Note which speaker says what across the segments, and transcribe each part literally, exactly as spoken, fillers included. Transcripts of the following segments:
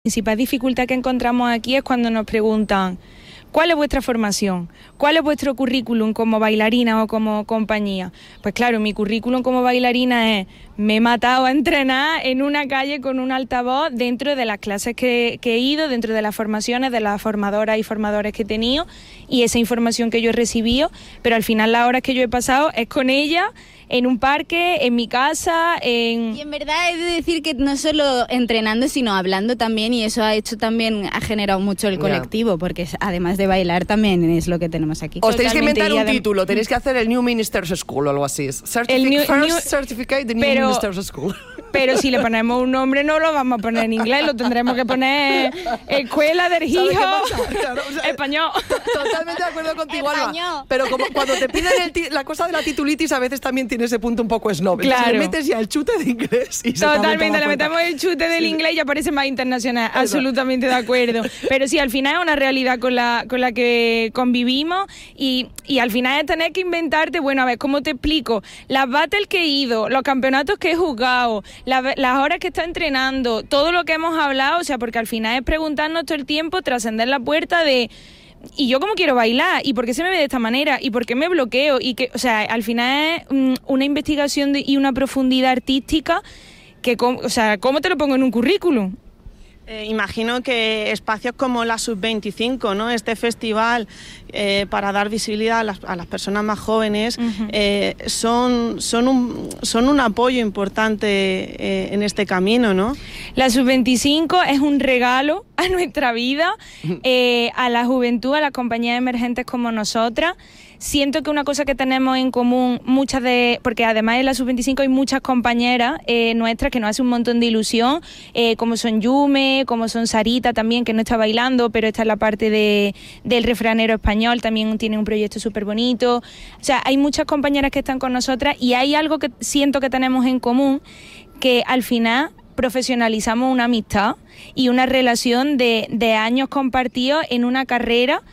Speaker 1: La principal dificultad que encontramos aquí es cuando nos preguntan ¿cuál es vuestra formación? ¿Cuál es vuestro currículum como bailarina o como compañía? Pues claro, mi currículum como bailarina es me he matado a entrenar en una calle con un altavoz dentro de las clases que, que he ido, dentro de las formaciones, de las formadoras y formadores que he tenido y esa información que yo he recibido, pero al final las horas que yo he pasado es con ella en un parque, en mi casa, en...
Speaker 2: Y en verdad he de decir que no solo entrenando, sino hablando también, y eso ha hecho también, ha generado mucho el colectivo, yeah. porque además de bailar también es lo que tenemos aquí.
Speaker 3: Os tenéis que inventar un título, tenéis que hacer el New Ministers School o algo así. Certific- el new, First new, Certificate de New pero, Ministers School.
Speaker 1: Pero si le ponemos un nombre no lo vamos a poner en inglés, lo tendremos que poner Escuela del Hijo claro, o sea, español.
Speaker 3: Totalmente de acuerdo contigo, Alba. Pero como cuando te piden el ti- la cosa de la titulitis a veces también tiene ese punto un poco snob.
Speaker 1: Claro.
Speaker 3: Le metes ya el chute de inglés y se
Speaker 1: Totalmente, le metemos el chute del sí. inglés y ya parece más internacional. Eso. Absolutamente de acuerdo. Pero sí, al final es una realidad con la, con la que convivimos y, y al final es tener que inventarte, bueno, a ver, ¿cómo te explico? Las battles que he ido, los campeonatos que he jugado, La, las horas que está entrenando, todo lo que hemos hablado, o sea, porque al final es preguntarnos todo el tiempo, trascender la puerta de ¿y yo cómo quiero bailar? ¿Y por qué se me ve de esta manera? ¿Y por qué me bloqueo? Y que, o sea, al final es um, una investigación de, y una profundidad artística que, o sea, ¿cómo te lo pongo en un currículum?
Speaker 4: Eh, imagino que espacios como la sub veinticinco, ¿no? Este festival eh, para dar visibilidad a las, a las personas más jóvenes uh-huh. eh, son, son, un, son un apoyo importante eh, en este camino, ¿no?
Speaker 1: La sub veinticinco es un regalo a nuestra vida, eh, a la juventud, a las compañías emergentes como nosotras. Siento que una cosa que tenemos en común, muchas de, porque además en la sub veinticinco hay muchas compañeras eh, nuestras que nos hacen un montón de ilusión, eh, como son Yume, como son Sarita también, que no está bailando, pero está en la parte de, del refranero español, también tiene un proyecto súper bonito. O sea, hay muchas compañeras que están con nosotras y hay algo que siento que tenemos en común, que al final profesionalizamos una amistad y una relación de, de años compartidos en una carrera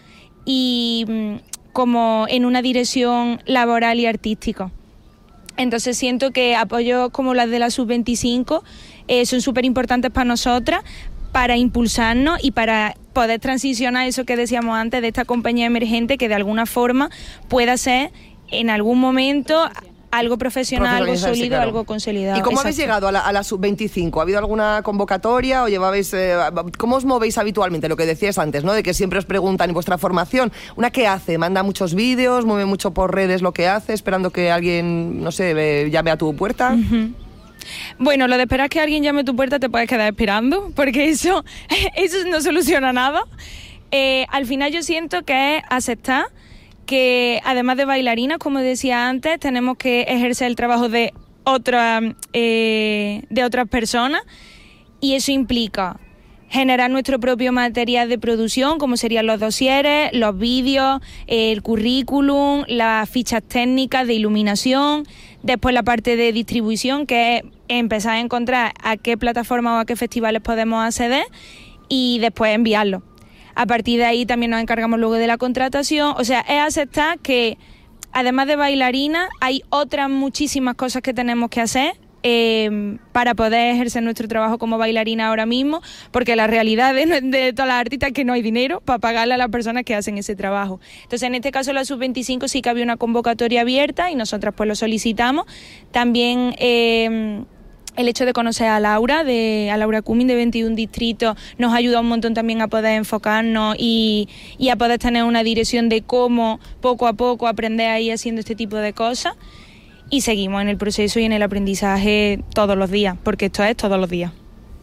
Speaker 1: y como en una dirección laboral y artística. Entonces siento que apoyos como las de la sub veinticinco eh, son súper importantes para nosotras, para impulsarnos y para poder transicionar eso que decíamos antes de esta compañía emergente que de alguna forma pueda ser en algún momento algo profesional, algo sólido, sí, claro. algo consolidado.
Speaker 3: ¿Y cómo
Speaker 1: Exacto.
Speaker 3: habéis llegado a la, a la sub veinticinco? ¿Ha habido alguna convocatoria o llevabais... Eh, ¿Cómo os movéis habitualmente? Lo que decías antes, ¿no? De que siempre os preguntan en vuestra formación. ¿Una qué hace? ¿Manda muchos vídeos? ¿Mueve mucho por redes lo que hace? ¿Esperando que alguien, no sé, eh, llame a tu puerta?
Speaker 1: Uh-huh. Bueno, lo de esperar que alguien llame a tu puerta te puedes quedar esperando, porque eso, eso no soluciona nada. Eh, al final yo siento que es aceptar que además de bailarinas, como decía antes, tenemos que ejercer el trabajo de, otra, eh, de otras personas y eso implica generar nuestro propio material de producción, como serían los dosieres, los vídeos, el currículum, las fichas técnicas de iluminación, después la parte de distribución, que es empezar a encontrar a qué plataformas o a qué festivales podemos acceder y después enviarlo. A partir de ahí también nos encargamos luego de la contratación. O sea, es aceptar que además de bailarina hay otras muchísimas cosas que tenemos que hacer eh, para poder ejercer nuestro trabajo como bailarina ahora mismo, porque la realidad de, de todas las artistas es que no hay dinero para pagarle a las personas que hacen ese trabajo. Entonces, en este caso la sub veinticinco sí que había una convocatoria abierta y nosotras pues lo solicitamos. También... Eh, El hecho de conocer a Laura, de, a Laura Cumming de veintiún Distritos, nos ayuda un montón también a poder enfocarnos y, y a poder tener una dirección de cómo poco a poco aprender a ir haciendo este tipo de cosas. Y seguimos en el proceso y en el aprendizaje todos los días, porque esto es todos los días.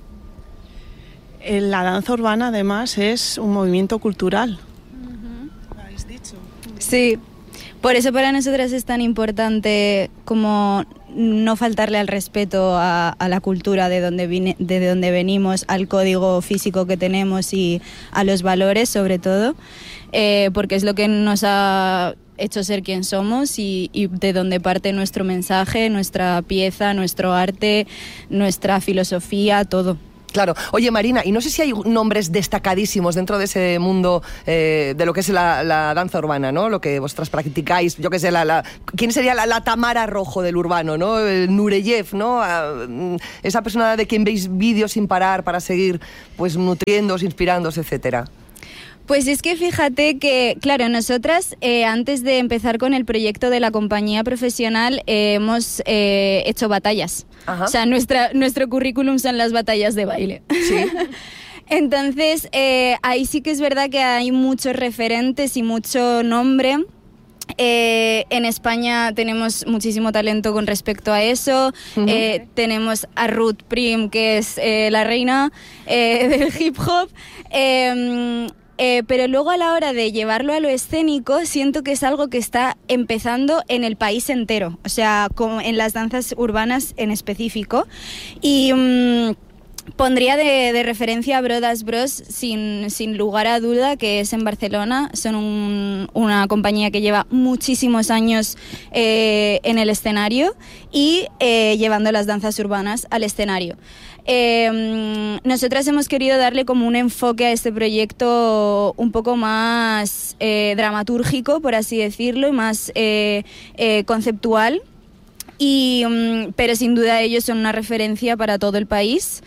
Speaker 4: La danza urbana además es un movimiento cultural. Uh-huh. ¿Lo habéis dicho?
Speaker 2: Sí, por eso para nosotras es tan importante como no faltarle al respeto a, a la cultura de donde, vine, de donde venimos, al código físico que tenemos y a los valores sobre todo, eh, porque es lo que nos ha hecho ser quien somos y, y de donde parte nuestro mensaje, nuestra pieza, nuestro arte, nuestra filosofía, todo.
Speaker 3: Claro. Oye, Marina, y no sé si hay nombres destacadísimos dentro de ese mundo eh, de lo que es la, la danza urbana, ¿no? Lo que vosotras practicáis. Yo qué sé, la, la, ¿quién sería la, la Tamara Rojo del urbano, ¿no? El Nureyev, ¿no? A, esa persona de quien veis vídeos sin parar para seguir, pues, nutriéndose, inspirándose, etcétera.
Speaker 2: Pues es que fíjate que, claro, nosotras eh, antes de empezar con el proyecto de la compañía profesional eh, hemos eh, hecho batallas. Ajá. O sea, nuestra, nuestro currículum son las batallas de baile. Sí. Entonces, eh, ahí sí que es verdad que hay muchos referentes y mucho nombre. Eh, en España tenemos muchísimo talento con respecto a eso. Uh-huh. eh, tenemos a Ruth Prim, que es eh, la reina eh, del hip hop. Eh, Eh, pero luego a la hora de llevarlo a lo escénico siento que es algo que está empezando en el país entero, o sea, como en las danzas urbanas en específico. Y mmm, pondría de, de referencia a Brodas Bros sin, sin lugar a duda, que es en Barcelona. Son un, una compañía que lleva muchísimos años eh, en el escenario y eh, llevando las danzas urbanas al escenario. Eh, nosotras hemos querido darle como un enfoque a este proyecto un poco más eh, dramatúrgico, por así decirlo, y más eh, eh, conceptual, y, um, pero sin duda ellos son una referencia para todo el país.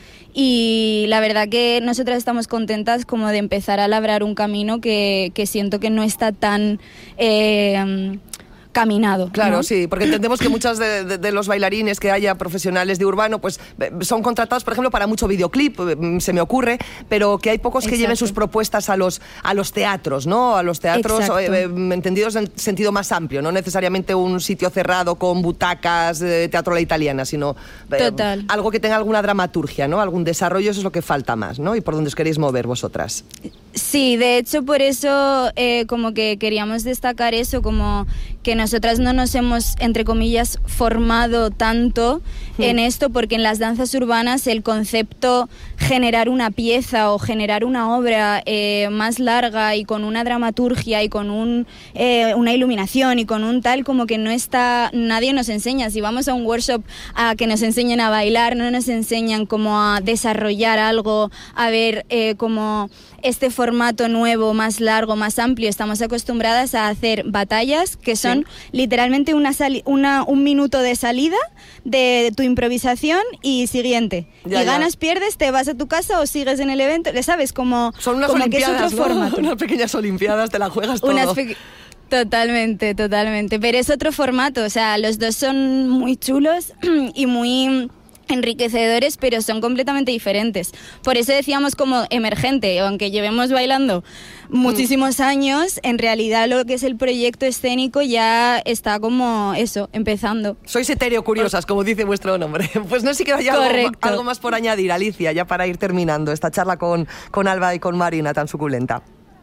Speaker 2: Y la verdad que nosotras estamos contentas como de empezar a labrar un camino que, que siento que no está tan eh, caminado.
Speaker 3: Claro,
Speaker 2: ¿no?
Speaker 3: sí, porque entendemos que muchos de, de, de los bailarines que haya profesionales de urbano, pues son contratados, por ejemplo, para mucho videoclip, se me ocurre, pero que hay pocos que Exacto. lleven sus propuestas a los, a los teatros, ¿no? A los teatros eh, entendidos en sentido más amplio, no necesariamente un sitio cerrado con butacas de teatro a la italiana, sino eh, algo que tenga alguna dramaturgia, ¿no? Algún desarrollo, eso es lo que falta más, ¿no? Y por donde os queréis mover vosotras.
Speaker 2: Sí, de hecho por eso eh, como que queríamos destacar eso, como que nosotras no nos hemos, entre comillas, formado tanto mm. en esto, porque en las danzas urbanas el concepto generar una pieza o generar una obra eh, más larga y con una dramaturgia y con un, eh, una iluminación y con un tal, como que no está, nadie nos enseña. Si vamos a un workshop a que nos enseñen a bailar, no nos enseñan cómo a desarrollar algo, a ver eh, cómo este formato nuevo, más largo, más amplio. Estamos acostumbradas a hacer batallas que son sí. literalmente una, sali- una un minuto de salida de tu improvisación y siguiente. Ya, y ya. ganas, pierdes, te vas a tu casa o sigues en el evento, ¿sabes? Como,
Speaker 3: son unas
Speaker 2: como
Speaker 3: olimpiadas,
Speaker 2: que es otro
Speaker 3: ¿no?
Speaker 2: formato.
Speaker 3: Unas pequeñas olimpiadas, te la juegas todo.
Speaker 2: Unas pe- Totalmente, totalmente. Pero es otro formato, o sea, los dos son muy chulos y muy enriquecedores, pero son completamente diferentes. Por eso decíamos como emergente, aunque llevemos bailando muchísimos años, en realidad lo que es el proyecto escénico ya está como eso, empezando.
Speaker 3: Sois etéreo curiosas, como dice vuestro nombre. Pues no sé si queda ya algo, algo más por añadir, Alicia, ya para ir terminando esta charla con, con Alba y con Marina tan suculenta.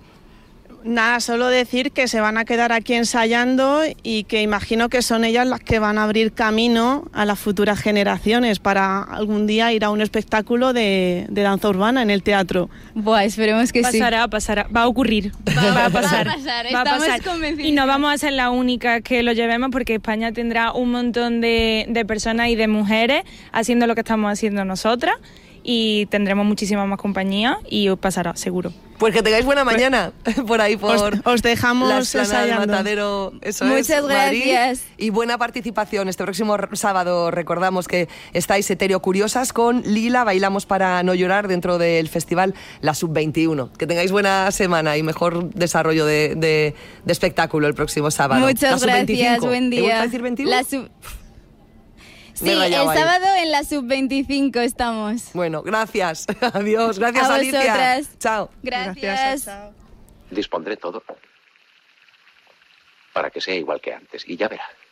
Speaker 4: Nada, solo decir que se van a quedar aquí ensayando y que imagino que son ellas las que van a abrir camino a las futuras generaciones para algún día ir a un espectáculo de, de danza urbana en el teatro.
Speaker 2: Buah, esperemos que
Speaker 1: pasará,
Speaker 2: sí.
Speaker 1: Pasará, pasará, va a ocurrir, va, va a pasar.
Speaker 2: Va a pasar,
Speaker 1: va a
Speaker 2: estamos
Speaker 1: pasar.
Speaker 2: convencidos.
Speaker 1: Y no vamos a ser la única que lo llevemos, porque España tendrá un montón de, de personas y de mujeres haciendo lo que estamos haciendo nosotras, y tendremos muchísima más compañía y os pasará, seguro.
Speaker 3: Pues que tengáis buena mañana por ahí, por
Speaker 4: os, os dejamos
Speaker 3: la explanada del
Speaker 4: ensayando.
Speaker 3: Matadero. Eso
Speaker 2: Muchas
Speaker 3: es,
Speaker 2: gracias.
Speaker 3: Madrid, y buena participación. Este próximo sábado recordamos que estáis etéreo curiosas con Lila, Bailamos para no llorar, dentro del festival La Sub veintiuno. Que tengáis buena semana y mejor desarrollo de, de, de espectáculo el próximo sábado.
Speaker 2: Muchas
Speaker 3: La
Speaker 2: gracias, buen día.
Speaker 3: ¿Te gusta decir veintiuno?
Speaker 2: La sub... Sí, el sábado en la sub veinticinco estamos.
Speaker 3: Bueno, gracias. Adiós. Gracias,
Speaker 2: a
Speaker 3: Alicia.
Speaker 2: Vosotras.
Speaker 3: Chao.
Speaker 2: Gracias.
Speaker 4: Gracias. Chao.
Speaker 5: Dispondré todo para que sea igual que antes, y ya verá.